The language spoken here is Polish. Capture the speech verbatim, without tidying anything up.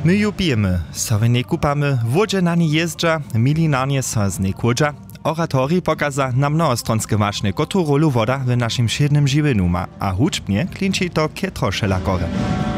My ju pijemy, sobie nie kupamy, wodzie na nie jezdża, milinarnie so z nie kłodża. Oratori pokaza na mnohostronskie wašne, kotru rolu woda w naszym siednym żywieniu ma, a huczbnie klinči to kietrošela gore.